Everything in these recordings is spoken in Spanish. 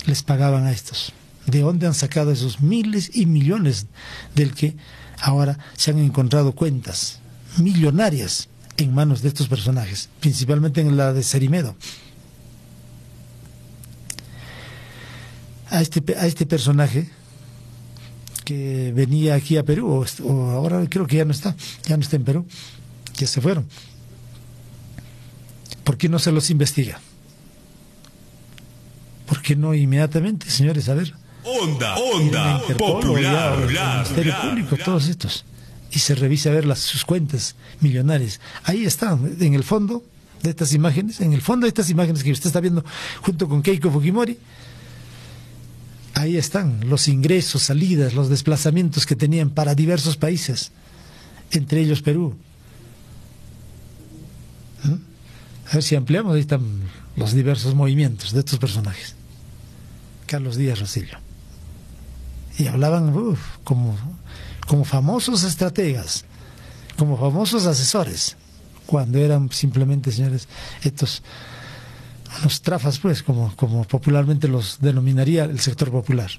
les pagaban a estos. ¿De dónde han sacado esos miles y millones del que ahora se han encontrado cuentas millonarias en manos de estos personajes, principalmente en la de Cerimedo? A este personaje que venía aquí a Perú, o ahora creo que ya no está en Perú, ya se fueron. ¿Por qué no se los investiga? ¿Por qué no inmediatamente, señores? A ver. Onda Interpol, popular, el Ministerio Público, todos estos. Y se revisa a ver sus cuentas millonarias. Ahí están, en el fondo de estas imágenes, que usted está viendo junto con Keiko Fujimori. Ahí están los ingresos, salidas, los desplazamientos que tenían para diversos países, entre ellos Perú. A ver si ampliamos, ahí están los diversos movimientos de estos personajes. Carlos Díaz Rosillo. Y hablaban como famosos estrategas, como famosos asesores, cuando eran simplemente, señores, estos unos trafas, pues, como popularmente los denominaría el sector popular.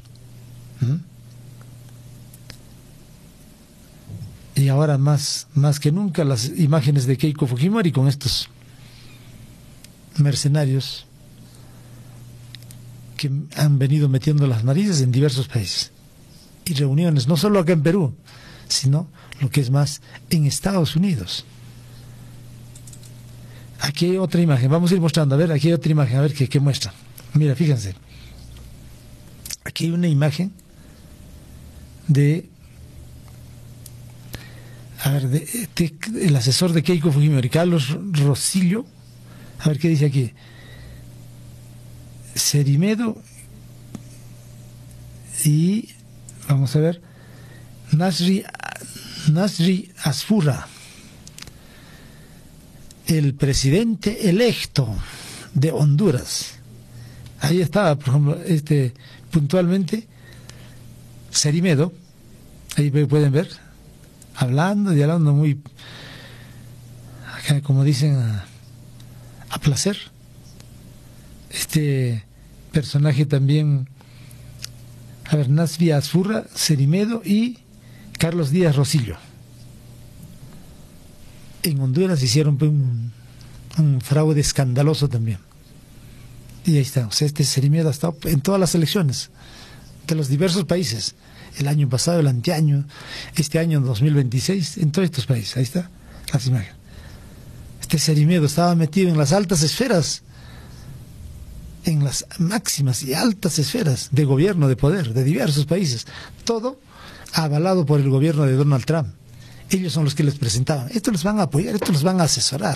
Y ahora más que nunca las imágenes de Keiko Fujimori con estos mercenarios que han venido metiendo las narices en diversos países, y reuniones no solo acá en Perú, sino lo que es más en Estados Unidos. Aquí hay otra imagen, vamos a ir mostrando, a ver, aquí hay otra imagen, a ver qué muestra. Mira, fíjense, aquí hay una imagen de el asesor de Keiko Fujimori, Carlos Rosillo. A ver qué dice aquí. Cerimedo y vamos a ver, Nasri Asfura, el presidente electo de Honduras. Ahí estaba, por ejemplo, puntualmente Cerimedo, ahí pueden ver, hablando muy, como dicen, a placer. Este personaje también, a ver, Nasri Asfura, Cerimedo y Carlos Díaz Rosillo. En Honduras hicieron un fraude escandaloso también. Y ahí está, o sea, Cerimedo ha estado en todas las elecciones de los diversos países, el año pasado, el anteaño, este año, en 2026, en todos estos países. Ahí está las imágenes. Cerimedo estaba metido en las altas esferas, en las máximas y altas esferas de gobierno, de poder, de diversos países, todo avalado por el gobierno de Donald Trump. Ellos son los que les presentaban, estos les van a apoyar, estos les van a asesorar.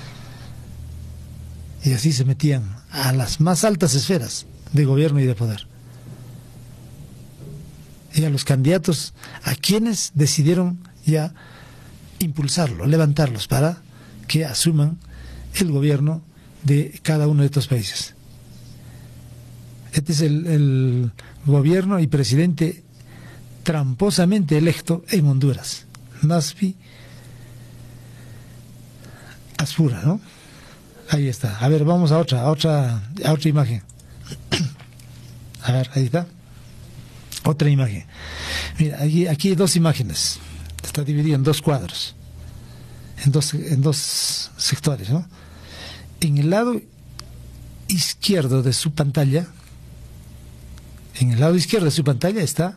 Y así se metían a las más altas esferas de gobierno y de poder. Y a los candidatos, a quienes decidieron ya impulsarlo, levantarlos para que asuman el gobierno de cada uno de estos países. Este es el gobierno y presidente tramposamente electo en Honduras, Nasri Asfura, ¿no? Ahí está. A ver, vamos a otra imagen. A ver, ahí está. Otra imagen. Mira, aquí hay dos imágenes. Está dividido en dos cuadros, en dos sectores, ¿no? En el lado izquierdo de su pantalla, está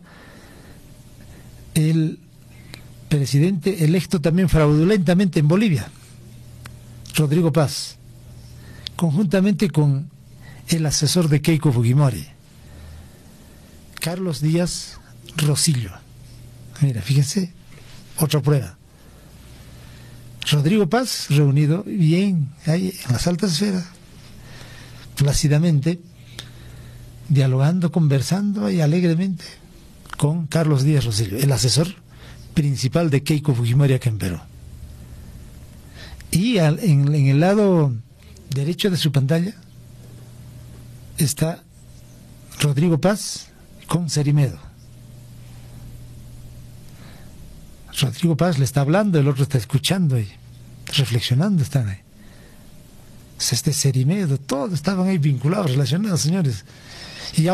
el presidente electo también fraudulentamente en Bolivia, Rodrigo Paz, conjuntamente con el asesor de Keiko Fujimori, Carlos Díaz Rosillo. Mira, fíjense, otra prueba. Rodrigo Paz reunido bien ahí en las altas esferas, plácidamente, dialogando, conversando y alegremente con Carlos Díaz Rosillo, el asesor principal de Keiko Fujimori acá en Perú. Y en el lado derecho de su pantalla está Rodrigo Paz con Cerimedo. Rodrigo Paz le está hablando, el otro está escuchando y reflexionando, están ahí. Cerimedo, todos estaban ahí vinculados, relacionados, señores.